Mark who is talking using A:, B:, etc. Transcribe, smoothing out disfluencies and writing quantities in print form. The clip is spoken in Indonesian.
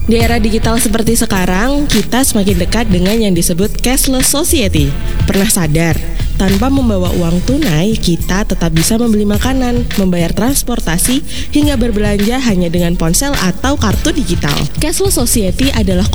A: Di era digital seperti sekarang, kita semakin dekat dengan yang disebut cashless society. Pernah sadar? Tanpa membawa uang tunai, kita tetap bisa membeli makanan, membayar transportasi, hingga berbelanja hanya dengan ponsel atau kartu digital. Cashless society adalah